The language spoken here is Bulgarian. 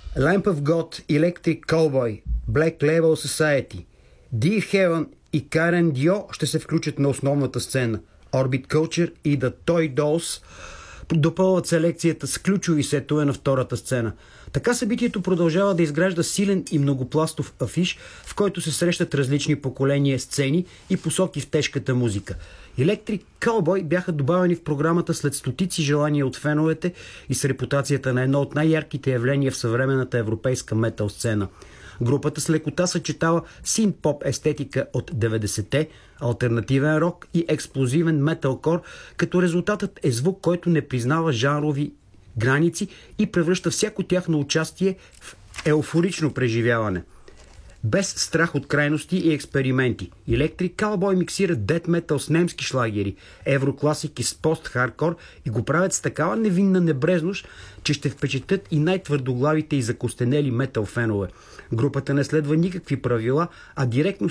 Lamp of God, Electric Cowboy, Black Label Society, Dear Heaven и Karen Dio ще се включат на основната сцена. Orbit Culture и The Toy Dolls допълват селекцията с ключови сетове на втората сцена. Така събитието продължава да изгражда силен и многопластов афиш, в който се срещат различни поколения сцени и посоки в тежката музика. Electric Cowboy бяха добавени в програмата след стотици желания от феновете и с репутацията на едно от най-ярките явления в съвременната европейска метал сцена. Групата с лекота съчетава синт-поп естетика от 90-те, алтернативен рок и експлозивен металкор, като резултатът е звук, който не признава жанрови граници и превръща всяко тяхно участие в еуфорично преживяване. Без страх от крайности и експерименти. Electric Cowboy миксират дет метал с немски шлагери, еврокласики с пост-хардкор и го правят с такава невинна небрежност, че ще впечатлят и най-твърдоглавите и закостенели метал фенове. Групата не следва никакви правила, а директно